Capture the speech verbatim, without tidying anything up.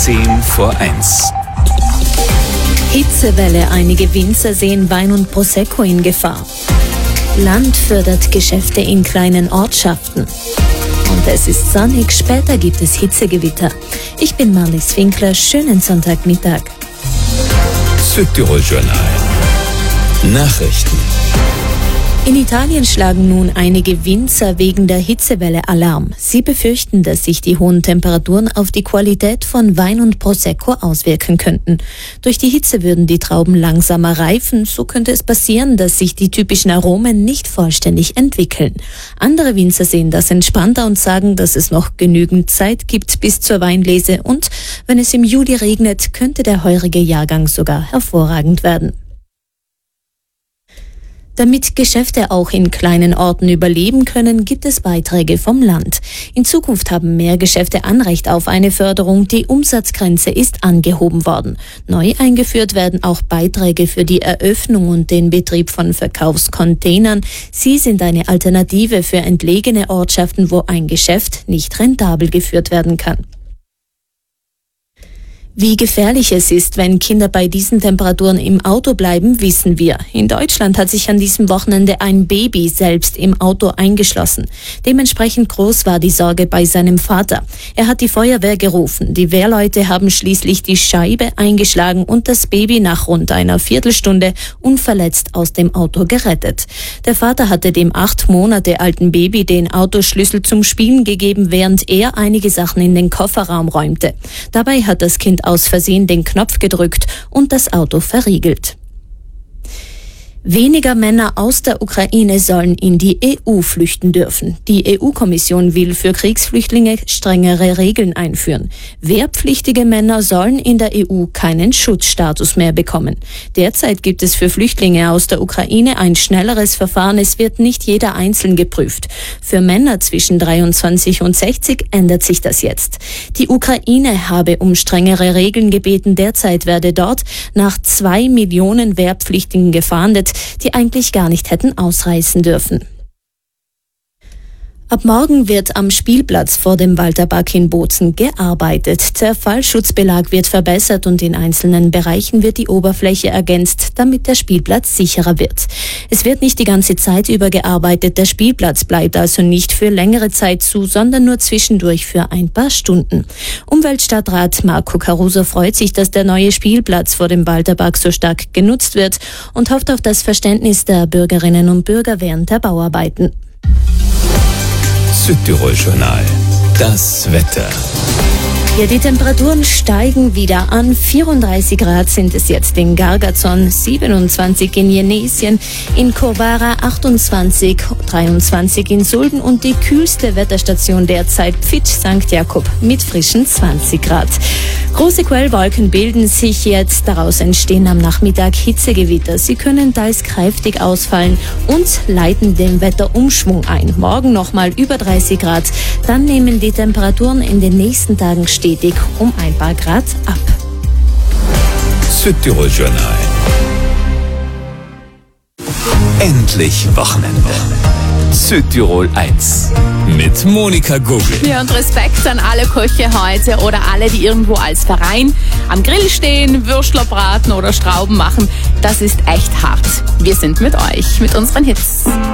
Zehn vor eins. Hitzewelle, einige Winzer sehen Wein und Prosecco in Gefahr. Land fördert Geschäfte in kleinen Ortschaften. Und es ist sonnig, später gibt es Hitzegewitter. Ich bin Marlies Winkler, schönen Sonntagmittag. Südtirol-Journal. Nachrichten. In Italien schlagen nun einige Winzer wegen der Hitzewelle Alarm. Sie befürchten, dass sich die hohen Temperaturen auf die Qualität von Wein und Prosecco auswirken könnten. Durch die Hitze würden die Trauben langsamer reifen. So könnte es passieren, dass sich die typischen Aromen nicht vollständig entwickeln. Andere Winzer sehen das entspannter und sagen, dass es noch genügend Zeit gibt bis zur Weinlese. Und wenn es im Juli regnet, könnte der heurige Jahrgang sogar hervorragend werden. Damit Geschäfte auch in kleinen Orten überleben können, gibt es Beiträge vom Land. In Zukunft haben mehr Geschäfte Anrecht auf eine Förderung. Die Umsatzgrenze ist angehoben worden. Neu eingeführt werden auch Beiträge für die Eröffnung und den Betrieb von Verkaufscontainern. Sie sind eine Alternative für entlegene Ortschaften, wo ein Geschäft nicht rentabel geführt werden kann. Wie gefährlich es ist, wenn Kinder bei diesen Temperaturen im Auto bleiben, wissen wir. In Deutschland hat sich an diesem Wochenende ein Baby selbst im Auto eingeschlossen. Dementsprechend groß war die Sorge bei seinem Vater. Er hat die Feuerwehr gerufen. Die Wehrleute haben schließlich die Scheibe eingeschlagen und das Baby nach rund einer Viertelstunde unverletzt aus dem Auto gerettet. Der Vater hatte dem acht Monate alten Baby den Autoschlüssel zum Spielen gegeben, während er einige Sachen in den Kofferraum räumte. Dabei hat das Kind aus Versehen den Knopf gedrückt und das Auto verriegelt. Weniger Männer aus der Ukraine sollen in die E U flüchten dürfen. Die E U-Kommission will für Kriegsflüchtlinge strengere Regeln einführen. Wehrpflichtige Männer sollen in der E U keinen Schutzstatus mehr bekommen. Derzeit gibt es für Flüchtlinge aus der Ukraine ein schnelleres Verfahren. Es wird nicht jeder einzeln geprüft. Für Männer zwischen dreiundzwanzig und sechzig ändert sich das jetzt. Die Ukraine habe um strengere Regeln gebeten. Derzeit werde dort nach zwei Millionen Wehrpflichtigen gefahndet, die eigentlich gar nicht hätten ausreisen dürfen. Ab morgen wird am Spielplatz vor dem Walterpark in Bozen gearbeitet. Der Fallschutzbelag wird verbessert und in einzelnen Bereichen wird die Oberfläche ergänzt, damit der Spielplatz sicherer wird. Es wird nicht die ganze Zeit über gearbeitet. Der Spielplatz bleibt also nicht für längere Zeit zu, sondern nur zwischendurch für ein paar Stunden. Umweltstadtrat Marco Caruso freut sich, dass der neue Spielplatz vor dem Walterpark so stark genutzt wird und hofft auf das Verständnis der Bürgerinnen und Bürger während der Bauarbeiten. Südtirol-Journal. Das Wetter. Ja, die Temperaturen steigen wieder an. vierunddreißig Grad sind es jetzt in Gargazon, siebenundzwanzig in Jenesien, in Corvara achtundzwanzig, dreiundzwanzig in Sulden und die kühlste Wetterstation derzeit Pfitsch Sankt Jakob mit frischen zwanzig Grad. Große Quellwolken bilden sich jetzt, daraus entstehen am Nachmittag Hitzegewitter. Sie können teils kräftig ausfallen und leiten den Wetterumschwung ein. Morgen nochmal über dreißig Grad, dann nehmen die Temperaturen in den nächsten Tagen stetig um ein paar Grad ab. Südtirol-Journal. Endlich Wochenende. Südtirol eins mit Monika Gugel. Ja, und Respekt an alle Köche heute oder alle, die irgendwo als Verein am Grill stehen, Würstler braten oder Strauben machen. Das ist echt hart. Wir sind mit euch, mit unseren Hits.